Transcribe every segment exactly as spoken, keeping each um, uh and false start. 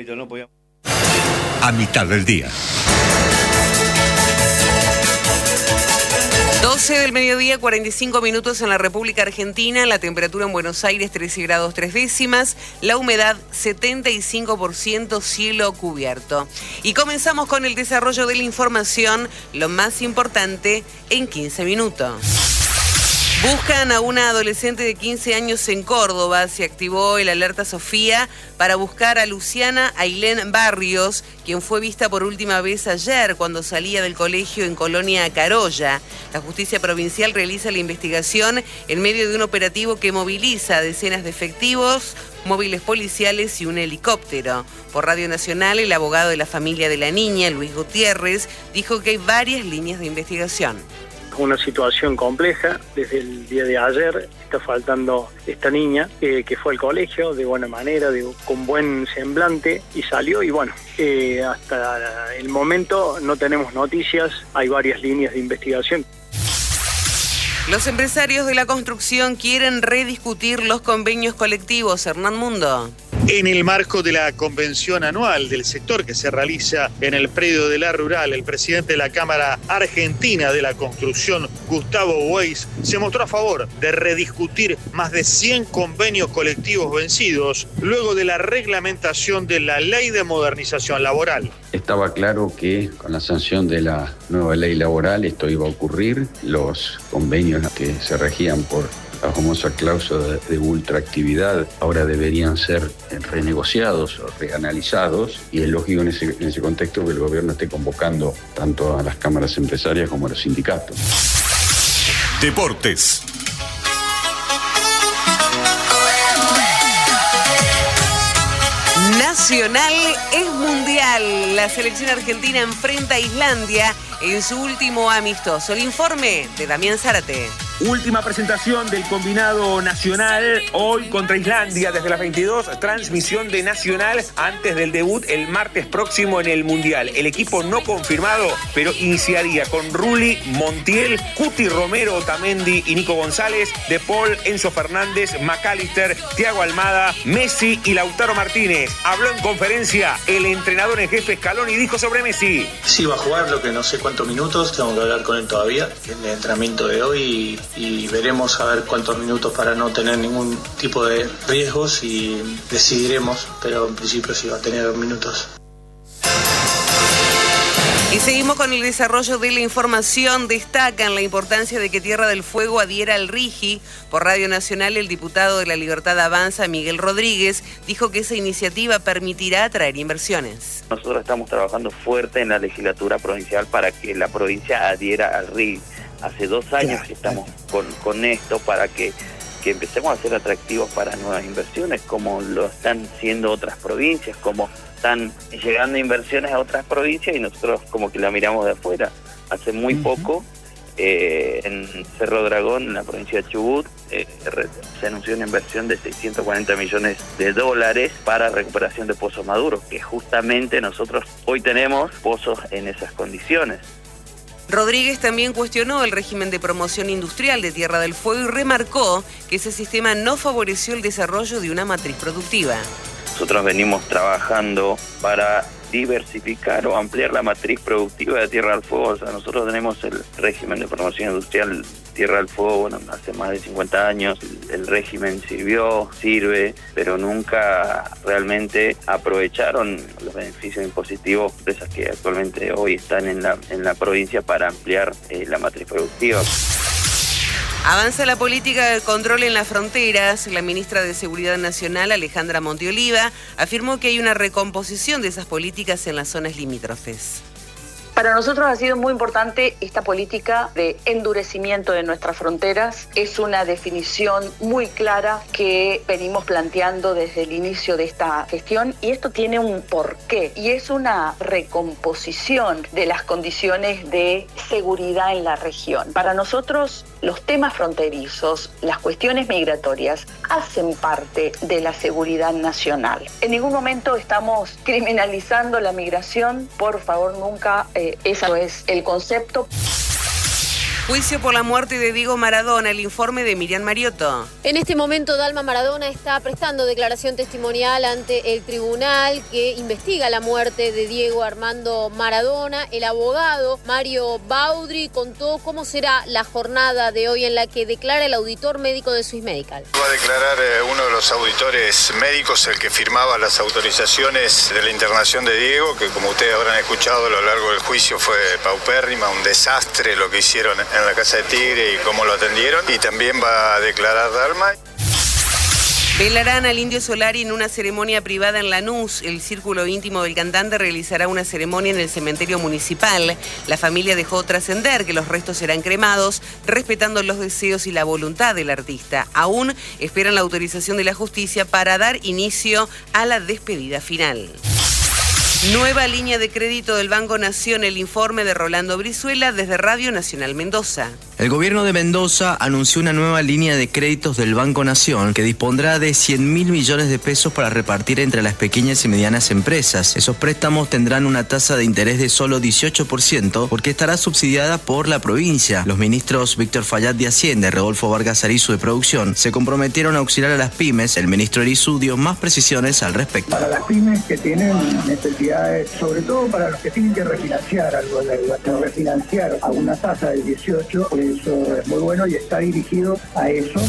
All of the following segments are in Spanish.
listo, no podíamos. A mitad del día. doce del mediodía, cuarenta y cinco minutos en la República Argentina, la temperatura en Buenos Aires trece grados tres décimas, la humedad setenta y cinco por ciento, cielo cubierto. Y comenzamos con el desarrollo de la información, lo más importante en quince minutos. Buscan a una adolescente de quince años en Córdoba. Se activó el alerta Sofía para buscar a Luciana Ailén Barrios, quien fue vista por última vez ayer cuando salía del colegio en Colonia Carolla. La justicia provincial realiza la investigación en medio de un operativo que moviliza a decenas de efectivos, móviles policiales y un helicóptero. Por Radio Nacional, el abogado de la familia de la niña, Luis Gutiérrez, dijo que hay varias líneas de investigación. Una situación compleja. Desde el día de ayer está faltando esta niña eh, que fue al colegio de buena manera, de, con buen semblante, y salió, y bueno, eh, hasta el momento no tenemos noticias. Hay varias líneas de investigación. Los empresarios de la construcción quieren rediscutir los convenios colectivos. Hernán Mundo. En el marco de la convención anual del sector que se realiza en el predio de la Rural, el presidente de la Cámara Argentina de la Construcción, Gustavo Weiss, se mostró a favor de rediscutir más de cien convenios colectivos vencidos luego de la reglamentación de la Ley de Modernización Laboral. Estaba claro que con la sanción de la nueva ley laboral esto iba a ocurrir. Los convenios que se regían por la famosa cláusula de ultraactividad ahora deberían ser renegociados o reanalizados, y es lógico en ese, en ese contexto que el gobierno esté convocando tanto a las cámaras empresarias como a los sindicatos. Deportes. Nacional es mundial. La selección argentina enfrenta a Islandia en su último amistoso. El informe de Damián Zárate. Última presentación del combinado nacional hoy contra Islandia desde las veintidós, transmisión de Nacional antes del debut el martes próximo en el Mundial. El equipo no confirmado, pero iniciaría con Rulli, Montiel, Cuti Romero, Otamendi y Nico González, De Paul, Enzo Fernández, McAllister, Thiago Almada, Messi y Lautaro Martínez. Habló en conferencia el entrenador en jefe Scaloni y dijo sobre Messi: sí, va a jugar, lo que no sé cuántos minutos, tengo que hablar con él todavía en el entrenamiento de hoy y... y veremos a ver cuántos minutos para no tener ningún tipo de riesgos y decidiremos, pero en principio sí va a tener minutos. Y seguimos con el desarrollo de la información. Destacan la importancia de que Tierra del Fuego adhiera al RIGI. Por Radio Nacional, el diputado de La Libertad Avanza, Miguel Rodríguez, dijo que esa iniciativa permitirá atraer inversiones. Nosotros estamos trabajando fuerte en la legislatura provincial para que la provincia adhiera al RIGI. Hace dos años que estamos con, con esto para que, que empecemos a ser atractivos para nuevas inversiones, como lo están siendo otras provincias, como están llegando inversiones a otras provincias y nosotros como que la miramos de afuera. Hace muy uh-huh. poco, eh, en Cerro Dragón, en la provincia de Chubut, eh, se anunció una inversión de seiscientos cuarenta millones de dólares para recuperación de pozos maduros, que justamente nosotros hoy tenemos pozos en esas condiciones. Rodríguez también cuestionó el régimen de promoción industrial de Tierra del Fuego y remarcó que ese sistema no favoreció el desarrollo de una matriz productiva. Nosotros venimos trabajando para diversificar o ampliar la matriz productiva de Tierra del Fuego. O sea, nosotros tenemos el régimen de promoción industrial Tierra del Fuego, bueno, hace más de cincuenta años. El régimen sirvió, sirve, pero nunca realmente aprovecharon los beneficios impositivos de esas que actualmente hoy están en la, en la provincia para ampliar eh, la matriz productiva. Avanza la política del control en las fronteras. La ministra de Seguridad Nacional, Alejandra Monteoliva, afirmó que hay una recomposición de esas políticas en las zonas limítrofes. Para nosotros ha sido muy importante esta política de endurecimiento de nuestras fronteras. Es una definición muy clara que venimos planteando desde el inicio de esta gestión y esto tiene un porqué y es una recomposición de las condiciones de seguridad en la región. Para nosotros los temas fronterizos, las cuestiones migratorias hacen parte de la seguridad nacional. En ningún momento estamos criminalizando la migración, por favor nunca. Eh, Ese es el concepto. Juicio por la muerte de Diego Maradona, el informe de Miriam Mariotto. En este momento, Dalma Maradona está prestando declaración testimonial ante el tribunal que investiga la muerte de Diego Armando Maradona. El abogado Mario Baudry contó cómo será la jornada de hoy en la que declara el auditor médico de Swiss Medical. Va a declarar eh, uno de los auditores médicos, el que firmaba las autorizaciones de la internación de Diego, que como ustedes habrán escuchado a lo largo del juicio fue paupérrima, un desastre lo que hicieron en la Casa de Tigre y cómo lo atendieron. Y también va a declarar Dalma. Velarán al Indio Solari en una ceremonia privada en Lanús. El círculo íntimo del cantante realizará una ceremonia en el cementerio municipal. La familia dejó trascender que los restos serán cremados, respetando los deseos y la voluntad del artista. Aún esperan la autorización de la justicia para dar inicio a la despedida final. Nueva línea de crédito del Banco Nación, el informe de Rolando Brizuela desde Radio Nacional Mendoza. El gobierno de Mendoza anunció una nueva línea de créditos del Banco Nación que dispondrá de cien mil millones de pesos para repartir entre las pequeñas y medianas empresas. Esos préstamos tendrán una tasa de interés de solo dieciocho por ciento porque estará subsidiada por la provincia. Los ministros Víctor Fayad de Hacienda y Rodolfo Vargas Arizu de Producción se comprometieron a auxiliar a las pymes. El ministro Arizu dio más precisiones al respecto. Para las pymes que tienen necesidad, sobre todo para los que tienen que refinanciar algo de deuda, que refinanciar a una tasa del dieciocho, eso es muy bueno y está dirigido a eso.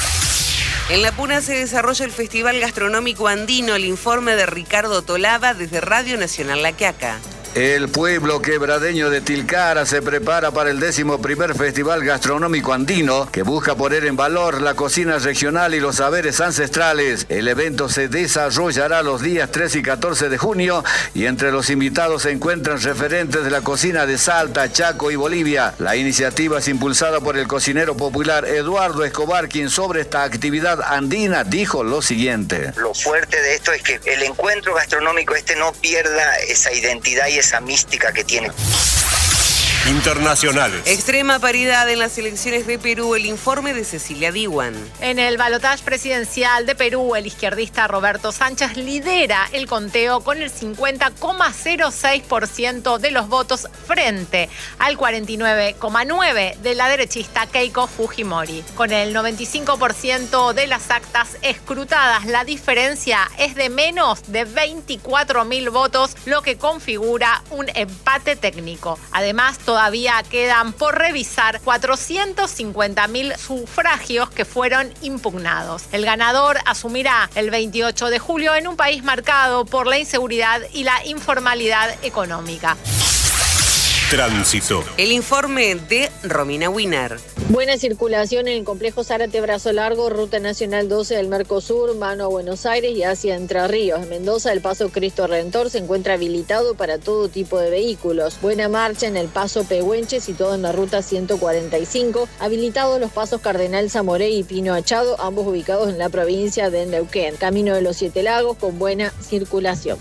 En La Puna se desarrolla el Festival Gastronómico Andino, el informe de Ricardo Tolava desde Radio Nacional La Quiaca. El pueblo quebradeño de Tilcara se prepara para el décimo primer Festival Gastronómico Andino, que busca poner en valor la cocina regional y los saberes ancestrales. El evento se desarrollará los días trece y catorce de junio y entre los invitados se encuentran referentes de la cocina de Salta, Chaco y Bolivia. La iniciativa es impulsada por el cocinero popular Eduardo Escobar, quien sobre esta actividad andina dijo lo siguiente. Lo fuerte de esto es que el encuentro gastronómico este no pierda esa identidad y esa mística que tiene. Internacionales. Extrema paridad en las elecciones de Perú, el informe de Cecilia Diwan. En el balotaje presidencial de Perú, el izquierdista Roberto Sánchez lidera el conteo con el cincuenta coma cero seis por ciento de los votos frente al cuarenta y nueve coma nueve por ciento de la derechista Keiko Fujimori. Con el noventa y cinco por ciento de las actas escrutadas, la diferencia es de menos de veinticuatro mil votos, lo que configura un empate técnico. Además, todavía quedan por revisar cuatrocientos cincuenta mil sufragios que fueron impugnados. El ganador asumirá el veintiocho de julio en un país marcado por la inseguridad y la informalidad económica. Tránsito. El informe de Romina Wiener. Buena circulación en el complejo Zárate Brazo Largo, Ruta Nacional doce del Mercosur, mano a Buenos Aires y hacia Entre Ríos. En Mendoza, el paso Cristo Redentor se encuentra habilitado para todo tipo de vehículos. Buena marcha en el paso Pehuenche, situado en la ruta ciento cuarenta y cinco. Habilitados los pasos Cardenal Zamoré y Pino Achado, ambos ubicados en la provincia de Neuquén. Camino de los Siete Lagos con buena circulación.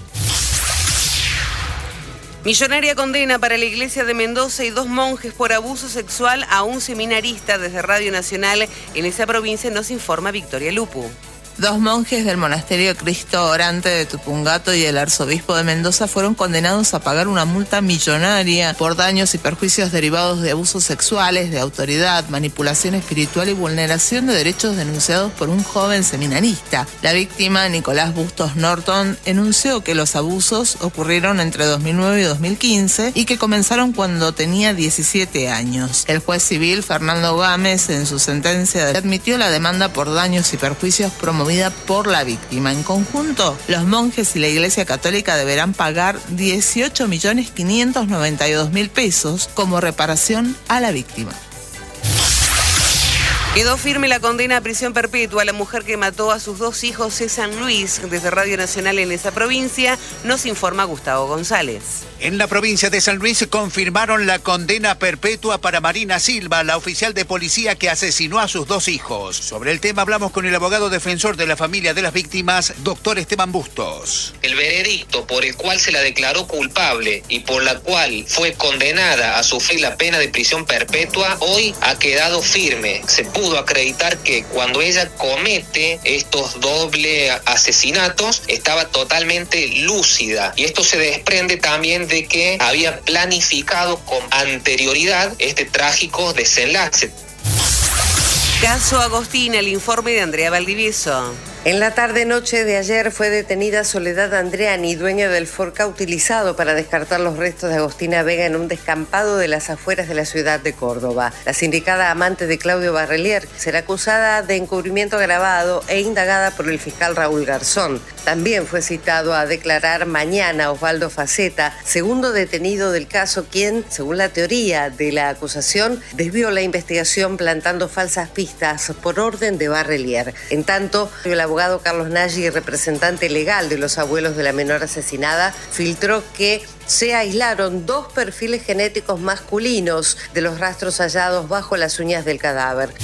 Millonaria condena para la iglesia de Mendoza y dos monjes por abuso sexual a un seminarista. Desde Radio Nacional en esa provincia nos informa Victoria Lupu. Dos monjes del monasterio Cristo Orante de Tupungato y el arzobispo de Mendoza fueron condenados a pagar una multa millonaria por daños y perjuicios derivados de abusos sexuales, de autoridad, manipulación espiritual y vulneración de derechos denunciados por un joven seminarista. La víctima, Nicolás Bustos Norton, enunció que los abusos ocurrieron entre dos mil nueve y dos mil quince y que comenzaron cuando tenía diecisiete años. El juez civil, Fernando Gámez, en su sentencia admitió la demanda por daños y perjuicios promovidos por la víctima. En conjunto, los monjes y la Iglesia Católica deberán pagar dieciocho millones quinientos noventa y dos mil pesos como reparación a la víctima. Quedó firme la condena a prisión perpetua a la mujer que mató a sus dos hijos en San Luis. Desde Radio Nacional en esa provincia nos informa Gustavo González. En la provincia de San Luis confirmaron la condena perpetua para Marina Silva, la oficial de policía que asesinó a sus dos hijos. Sobre el tema hablamos con el abogado defensor de la familia de las víctimas, doctor Esteban Bustos. El veredicto por el cual se la declaró culpable y por la cual fue condenada a sufrir la pena de prisión perpetua, hoy ha quedado firme. Se puso pudo acreditar que cuando ella comete estos doble asesinatos estaba totalmente lúcida, y esto se desprende también de que había planificado con anterioridad este trágico desenlace. Caso Agostina, el informe de Andrea Valdivieso. En la tarde-noche de ayer fue detenida Soledad Andreani, dueña del forca utilizado para descartar los restos de Agostina Vega en un descampado de las afueras de la ciudad de Córdoba. La sindicada amante de Claudio Barrelier será acusada de encubrimiento agravado e indagada por el fiscal Raúl Garzón. También fue citado a declarar mañana Osvaldo Faceta, segundo detenido del caso, quien, según la teoría de la acusación, desvió la investigación plantando falsas pistas por orden de Barrelier. En tanto, el abogado Carlos Nagy, representante legal de los abuelos de la menor asesinada, filtró que se aislaron dos perfiles genéticos masculinos de los rastros hallados bajo las uñas del cadáver.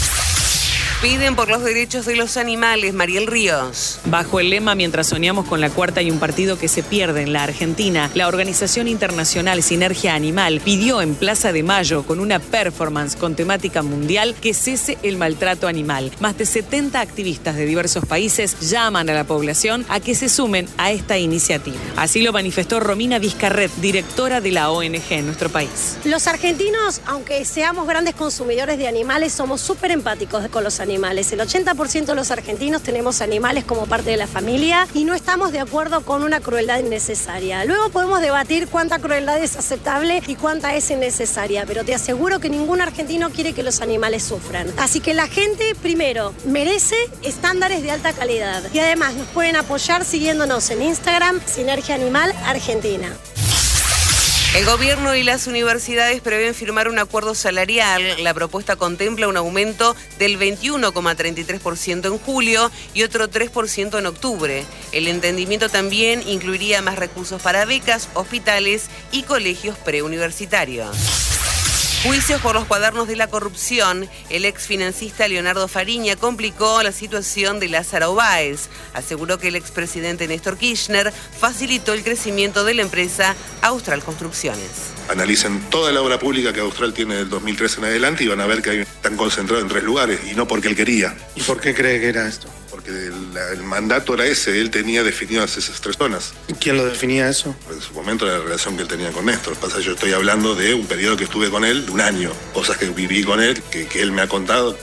Piden por los derechos de los animales, Mariel Ríos. Bajo el lema "Mientras soñamos con la cuarta y un partido que se pierde en la Argentina", la organización internacional Sinergia Animal pidió en Plaza de Mayo, con una performance con temática mundial, que cese el maltrato animal. Más de setenta activistas de diversos países llaman a la población a que se sumen a esta iniciativa. Así lo manifestó Romina Vizcarret, directora de la O N G en nuestro país. Los argentinos, aunque seamos grandes consumidores de animales, somos súper empáticos con los animales. Animales. El ochenta por ciento de los argentinos tenemos animales como parte de la familia y no estamos de acuerdo con una crueldad innecesaria. Luego podemos debatir cuánta crueldad es aceptable y cuánta es innecesaria, pero te aseguro que ningún argentino quiere que los animales sufran. Así que la gente, primero, merece estándares de alta calidad y además nos pueden apoyar siguiéndonos en Instagram, Sinergia Animal Argentina. El gobierno y las universidades prevén firmar un acuerdo salarial. La propuesta contempla un aumento del veintiuno coma treinta y tres por ciento en julio y otro tres por ciento en octubre. El entendimiento también incluiría más recursos para becas, hospitales y colegios preuniversitarios. Juicios por los cuadernos de la corrupción. El exfinancista Leonardo Fariña complicó la situación de Lázaro Báez. Aseguró que el expresidente Néstor Kirchner facilitó el crecimiento de la empresa Austral Construcciones. Analicen toda la obra pública que Austral tiene del dos mil trece en adelante y van a ver que están concentrados en tres lugares, y no porque él quería. ¿Y por qué cree que era esto? Porque el, el mandato era ese, él tenía definidas esas tres zonas. ¿Y quién lo definía eso? En su momento era la relación que él tenía con Néstor. Pasa, yo estoy hablando de un periodo que estuve con él, de un año, cosas que viví con él, que, que él me ha contado.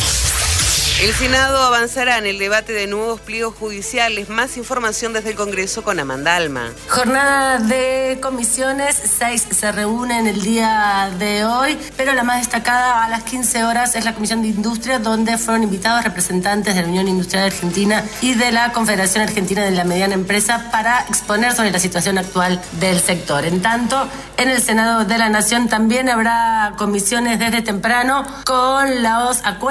El Senado avanzará en el debate de nuevos pliegos judiciales. Más información desde el Congreso con Amanda Alma. Jornada de comisiones, seis se reúnen el día de hoy, pero la más destacada a las quince horas es la Comisión de Industria, donde fueron invitados representantes de la Unión Industrial Argentina y de la Confederación Argentina de la Mediana Empresa para exponer sobre la situación actual del sector. En tanto, en el Senado de la Nación también habrá comisiones desde temprano con los acuerdos